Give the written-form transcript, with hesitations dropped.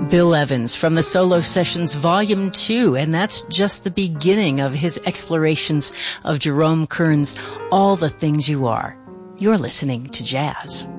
Bill Evans from the Solo Sessions Volume 2, and that's just the beginning of his explorations of Jerome Kern's All the Things You Are. You're listening to Jazz.